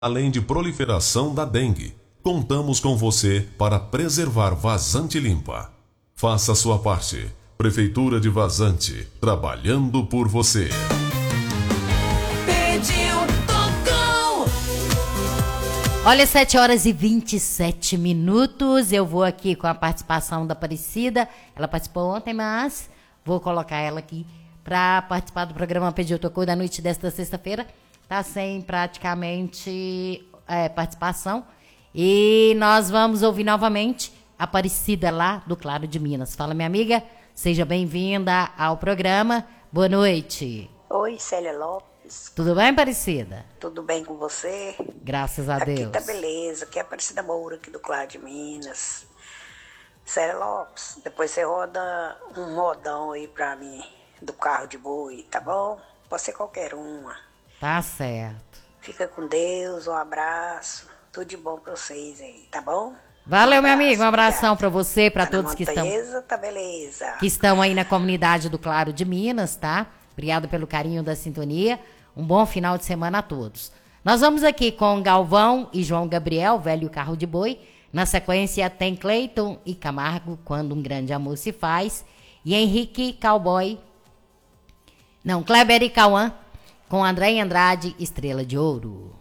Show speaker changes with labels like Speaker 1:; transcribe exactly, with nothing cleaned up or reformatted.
Speaker 1: Além de proliferação da dengue, contamos com você para preservar Vazante Limpa. Faça sua parte. Prefeitura de Vazante, trabalhando por você.
Speaker 2: Pediu, tocou.
Speaker 3: Olha, sete horas e vinte e sete minutos. Eu vou aqui com a participação da Aparecida. Ela participou ontem, mas vou colocar ela aqui para participar do programa Pediu, tocou da noite desta sexta-feira. Tá sem praticamente é, participação. E nós vamos ouvir novamente a Aparecida lá do Claro de Minas. Fala, minha amiga, seja bem-vinda ao programa. Boa noite.
Speaker 4: Oi, Célia Lopes.
Speaker 3: Tudo bem, Aparecida?
Speaker 4: Tudo bem com você?
Speaker 3: Graças a
Speaker 4: aqui
Speaker 3: Deus.
Speaker 4: Aqui tá beleza, aqui é a Aparecida Moura, aqui do Claro de Minas. Célia Lopes, depois você roda um modão aí pra mim, do carro de boi, tá bom? Pode ser qualquer uma.
Speaker 3: Tá certo.
Speaker 4: Fica com Deus, um abraço. Tudo de bom pra vocês aí, tá bom?
Speaker 3: Valeu,
Speaker 4: um
Speaker 3: meu amigo. Um abração para você, para
Speaker 4: tá
Speaker 3: todos que estão,
Speaker 4: tá beleza.
Speaker 3: que estão aí na comunidade do Claro de Minas, tá? Obrigado pelo carinho da sintonia. Um bom final de semana a todos. Nós vamos aqui com Galvão e João Gabriel, Velho Carro de Boi. Na sequência tem Cleiton e Camargo, Quando um Grande Amor se Faz. E Henrique Cowboy. Não, Kleber e Cauã, com André Andrade, Estrela de Ouro.